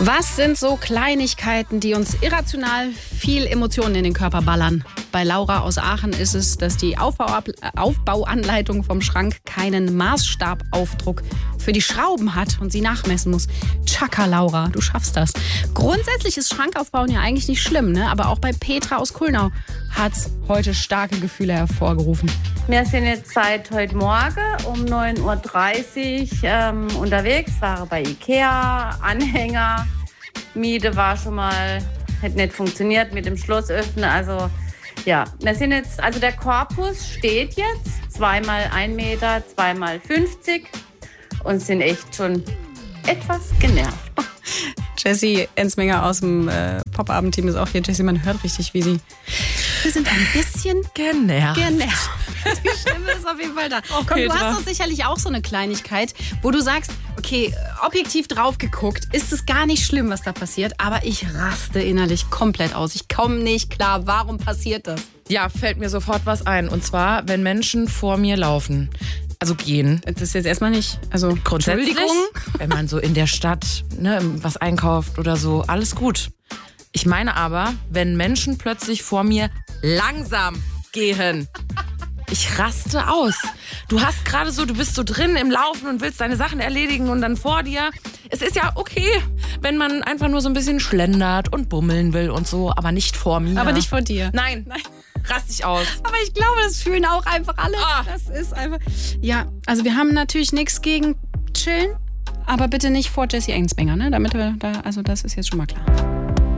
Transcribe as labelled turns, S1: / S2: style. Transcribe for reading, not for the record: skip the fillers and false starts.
S1: Was sind so Kleinigkeiten, die uns irrational viel Emotionen in den Körper ballern? Bei Laura aus Aachen ist es, dass die Aufbauanleitung vom Schrank keinen Maßstabaufdruck für die Schrauben hat und sie nachmessen muss. Tschakka, Laura, du schaffst das. Grundsätzlich ist Schrankaufbauen ja eigentlich nicht schlimm, ne? Aber auch bei Petra aus Kulnau hat's heute starke Gefühle hervorgerufen.
S2: Wir sind jetzt seit heute Morgen um 9.30 Uhr unterwegs, waren bei Ikea, Anhänger. Miete war schon mal, hätte nicht funktioniert mit dem Schlossöffnen. Also ja, wir sind jetzt, also der Korpus steht jetzt, 2x1 Meter, 2x50 und sind echt schon etwas genervt.
S1: Jessie Ensminger aus dem Pop-Abend-Team ist auch hier. Jessie, man hört richtig, wie sie... Wir sind ein bisschen
S3: genervt.
S1: Die Stimme ist auf jeden Fall da. Oh, komm, du hast doch sicherlich auch so eine Kleinigkeit, wo du sagst, okay, objektiv drauf geguckt, ist es gar nicht schlimm, was da passiert, aber ich raste innerlich komplett aus. Ich komme nicht klar, warum passiert das?
S3: Ja, fällt mir sofort was ein. Und zwar, wenn Menschen vor mir laufen. Also gehen.
S1: Das ist jetzt erstmal nicht, also
S3: grundsätzlich,
S1: Entschuldigung.
S3: Wenn man so in der Stadt was einkauft oder so, alles gut. Ich meine aber, wenn Menschen plötzlich vor mir langsam gehen, ich raste aus. Du hast gerade so, du bist so drin im Laufen und willst deine Sachen erledigen und dann vor dir. Es ist ja okay, wenn man einfach nur so ein bisschen schlendert und bummeln will und so, aber nicht vor mir.
S1: Aber nicht vor dir.
S3: Nein. Rast dich aus.
S1: Aber ich glaube, das fühlen auch einfach alle. Das ist einfach... Ja, also wir haben natürlich nichts gegen Chillen, aber bitte nicht vor Jessie Ensminger, ne? Damit wir da, also das ist jetzt schon mal klar.